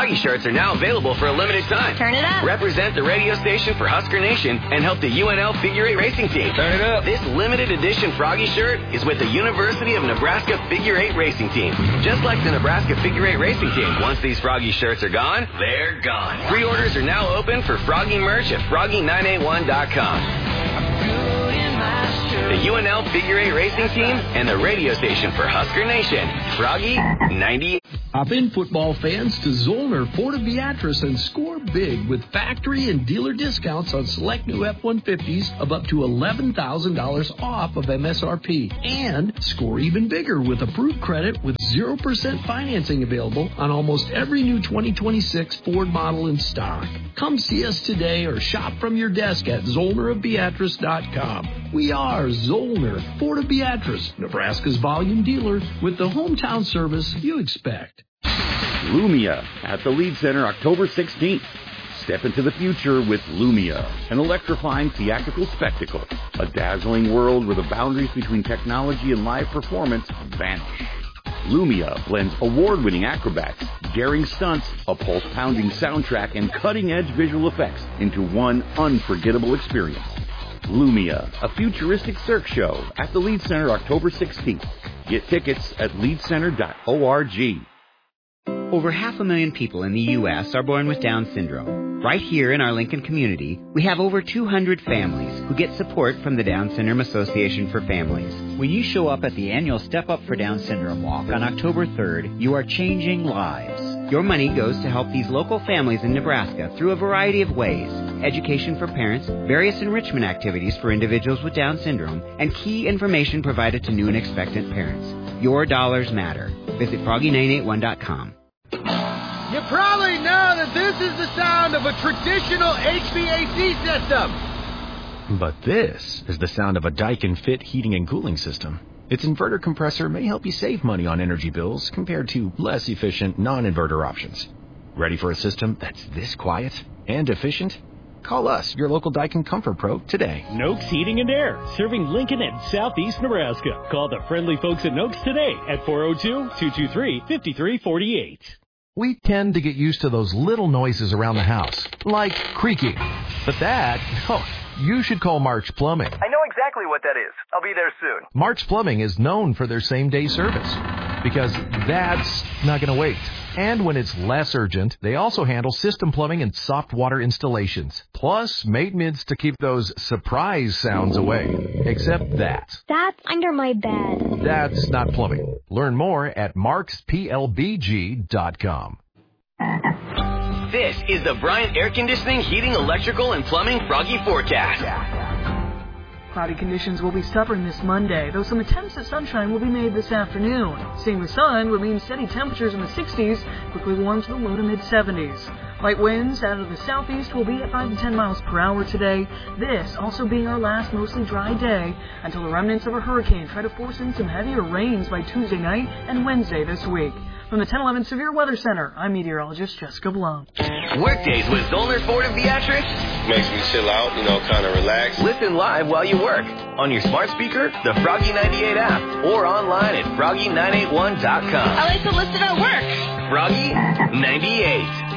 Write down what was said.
Froggy shirts are now available for a limited time. Turn it up. Represent the radio station for Husker Nation and help the UNL Figure 8 Racing Team. Turn it up. This limited edition Froggy shirt is with the University of Nebraska Figure 8 Racing Team. Just like the Nebraska Figure 8 Racing Team, once these Froggy shirts are gone, they're gone. Pre-orders are now open for Froggy merch at Froggy981.com. The UNL Figure 8 Racing Team and the radio station for Husker Nation. Froggy 98. Hop in, football fans, to Zollner Ford of Beatrice and score big with factory and dealer discounts on select new F-150s of up to $11,000 off of MSRP. And score even bigger with approved credit with 0% financing available on almost every new 2026 Ford model in stock. Come see us today or shop from your desk at ZollnerofBeatrice.com. We are Zollner Ford of Beatrice, Nebraska's volume dealer with the hometown service you expect. Lumia at the Lead Center October 16th. Step into the future with Lumia, an electrifying theatrical spectacle, a dazzling world where the boundaries between technology and live performance vanish. Lumia blends award-winning acrobats, daring stunts, a pulse-pounding soundtrack, and cutting-edge visual effects into one unforgettable experience. Lumia, a futuristic Cirque show at the Lead Center October 16th. Get tickets at leadcenter.org. Over 500,000 people in the U.S. are born with Down syndrome. Right here in our Lincoln community, we have over 200 families who get support from the Down Syndrome Association for Families. When you show up at the annual Step Up for Down Syndrome Walk on October 3rd, you are changing lives. Your money goes to help these local families in Nebraska through a variety of ways: education for parents, various enrichment activities for individuals with Down syndrome, and key information provided to new and expectant parents. Your dollars matter. Visit Froggy981.com. You probably know that this is the sound of a traditional HVAC system. But this is the sound of a Daikin Fit heating and cooling system. Its inverter compressor may help you save money on energy bills compared to less efficient non-inverter options. Ready for a system that's this quiet and efficient? Call us, your local Daikin Comfort Pro, today. Noakes Heating and Air, serving Lincoln and Southeast Nebraska. Call the friendly folks at Noakes today at 402-223-5348. We tend to get used to those little noises around the house, like creaking. But that, you should call Mark's Plumbing. I know exactly what that is. I'll be there soon. Mark's Plumbing is known for their same-day service, because that's not going to wait. And when it's less urgent, they also handle system plumbing and soft water installations, plus maintenance to keep those surprise sounds away. Except that. That's under my bed. That's not plumbing. Learn more at marksplbg.com. This is the Bryant Air Conditioning, Heating, Electrical, and Plumbing Froggy Forecast. Cloudy conditions will be stubborn this Monday, though some attempts at sunshine will be made this afternoon. Seeing the sun would mean steady temperatures in the 60s, quickly warm to the low to mid-70s. Light winds out of the southeast will be at 5 to 10 miles per hour today, this also being our last mostly dry day, until the remnants of a hurricane try to force in some heavier rains by Tuesday night and Wednesday this week. From the 1011 Severe Weather Center, I'm meteorologist Jessica Blum. Workdays with Zollner Ford of Beatrice makes me chill out, kind of relax. Listen live while you work on your smart speaker, the Froggy 98 app, or online at Froggy981.com. I like to listen at work. Froggy 98.